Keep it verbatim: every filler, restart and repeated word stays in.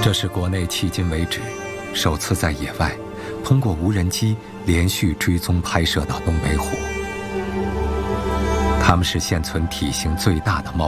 这是国内迄今为止首次在野外通过无人机连续追踪拍摄到东北虎。它们是现存体型最大的猫。